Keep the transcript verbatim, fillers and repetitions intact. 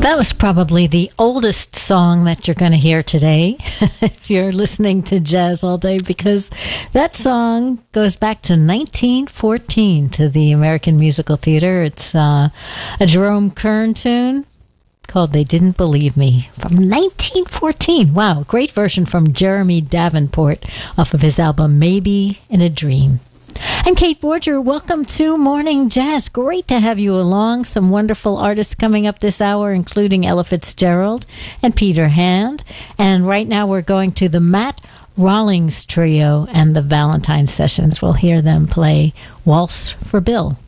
That was probably the oldest song that you're going to hear today if you're listening to jazz all day, because that song goes back to nineteen fourteen to the American Musical Theater. It's uh, a Jerome Kern tune called They Didn't Believe Me from nineteen fourteen. Wow, great version from Jeremy Davenport off of his album Maybe in a Dream. And Kate Borger, welcome to Morning Jazz. Great to have you along. Some wonderful artists coming up this hour, including Ella Fitzgerald and Peter Hand. And right now we're going to the Matt Rawlings Trio and the Valentine Sessions. We'll hear them play Waltz for Bill.